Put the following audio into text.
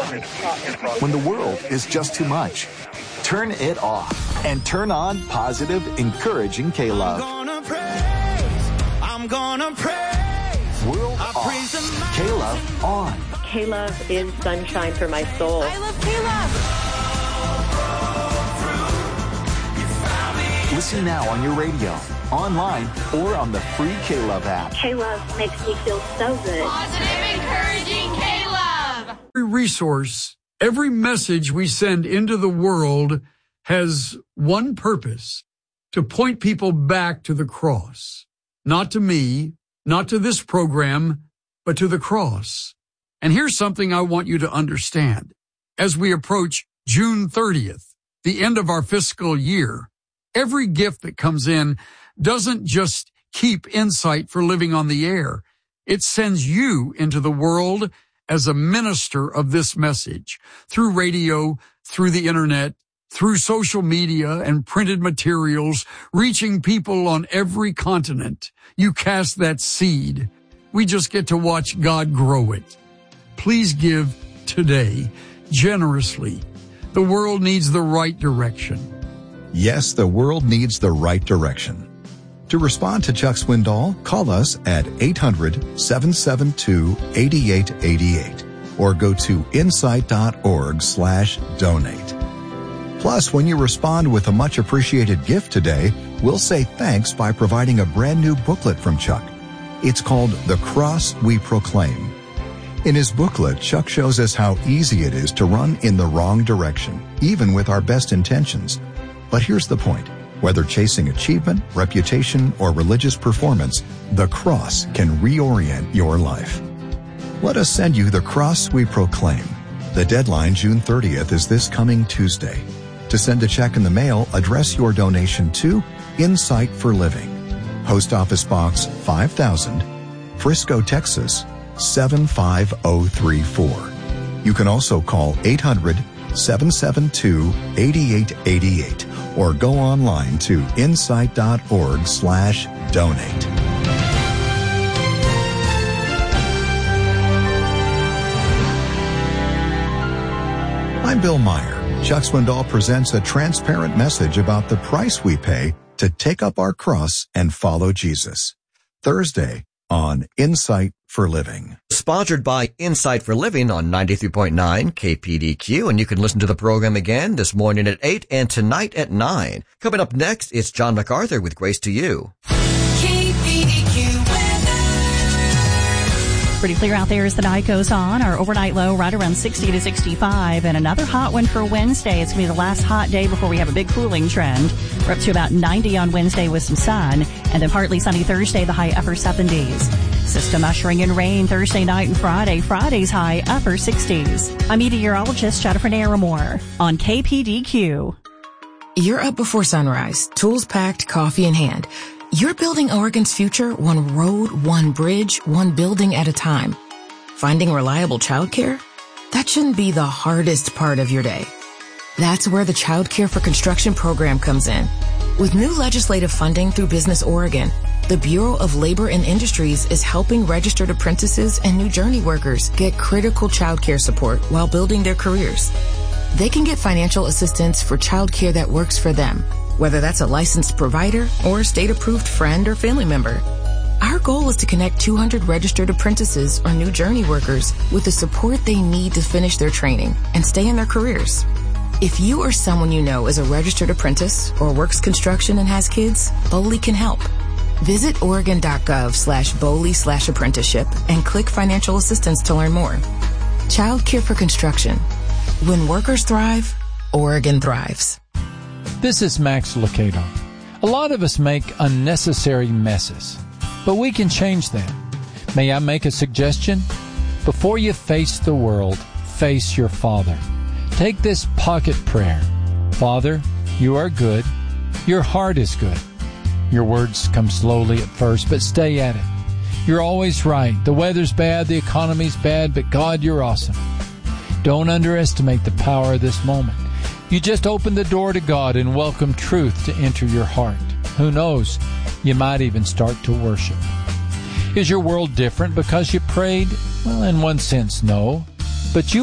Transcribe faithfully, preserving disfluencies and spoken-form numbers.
When the world is just too much, turn it off and turn on positive, encouraging K-Love. I'm gonna praise, I'm gonna praise. World I off, K-Love on. K-Love is sunshine for my soul. I love K-Love. Listen now on your radio, online, or on the free K-Love app. K-Love makes me feel so good. Positive, encouraging K-Love. Every resource, every message we send into the world has one purpose: to point people back to the cross. Not to me, not to this program, but to the cross. And here's something I want you to understand. As we approach June thirtieth, the end of our fiscal year, every gift that comes in doesn't just keep Insight for Living on the air. It sends you into the world as a minister of this message through radio, through the internet, through social media and printed materials, reaching people on every continent. You cast that seed. We just get to watch God grow it. Please give today, generously. The world needs the right direction. Yes, the world needs the right direction. To respond to Chuck Swindoll, call us at eight hundred, seven seven two, eight eight eight eight or go to insight.org slash donate. Plus, when you respond with a much appreciated gift today, we'll say thanks by providing a brand new booklet from Chuck. It's called The Cross We Proclaim. In his booklet, Chuck shows us how easy it is to run in the wrong direction, even with our best intentions. But here's the point. Whether chasing achievement, reputation, or religious performance, the cross can reorient your life. Let us send you The Cross We Proclaim. The deadline, June thirtieth, is this coming Tuesday. To send a check in the mail, address your donation to Insight for Living, Post Office Box five thousand, Frisco, Texas, seven five zero three four. You can also call eight hundred, seven seven two, eight eight eight eight or go online to insight.org slash donate. I'm Bill Meyer. Chuck Swindoll presents a transparent message about the price we pay to take up our cross and follow Jesus. Thursday on Insight for Living. Sponsored by Insight for Living on ninety-three point nine K P D Q, and you can listen to the program again this morning at eight and tonight at nine. Coming up next, it's John MacArthur with Grace to You. K P D Q weather. Pretty clear out there as the night goes on. Our overnight low right around sixty to sixty-five, and another hot one for Wednesday. It's going to be the last hot day before we have a big cooling trend. We're up to about ninety on Wednesday with some sun, and then partly sunny Thursday, the high upper seventies. System ushering in rain Thursday night and Friday. Friday's high upper sixties. I'm meteorologist Jennifer Naramore on K P D Q. You're up before sunrise, tools packed, coffee in hand. You're building Oregon's future one road, one bridge, one building at a time. Finding reliable childcare? That shouldn't be the hardest part of your day. That's where the Child Care for Construction program comes in. With new legislative funding through Business Oregon, the Bureau of Labor and Industries is helping registered apprentices and new journey workers get critical child care support while building their careers. They can get financial assistance for child care that works for them, whether that's a licensed provider or a state-approved friend or family member. Our goal is to connect two hundred registered apprentices or new journey workers with the support they need to finish their training and stay in their careers. If you or someone you know is a registered apprentice or works construction and has kids, BOLI can help. Visit Oregon.gov slash BOLI slash apprenticeship and click financial assistance to learn more. Child Care for Construction. When workers thrive, Oregon thrives. This is Max Lucado. A lot of us make unnecessary messes, but we can change that. May I make a suggestion? Before you face the world, face your Father. Take this pocket prayer. Father, you are good. Your heart is good. Your words come slowly at first, but stay at it. You're always right. The weather's bad, the economy's bad, but God, you're awesome. Don't underestimate the power of this moment. You just open the door to God and welcome truth to enter your heart. Who knows? You might even start to worship. Is your world different because you prayed? Well, in one sense, no. But you